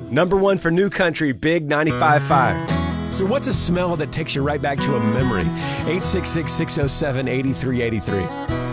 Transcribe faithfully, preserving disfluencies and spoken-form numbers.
Number one for New Country, Big ninety-five point five. So what's a smell that takes you right back to a memory? eight six six, six oh seven, eight three eight three.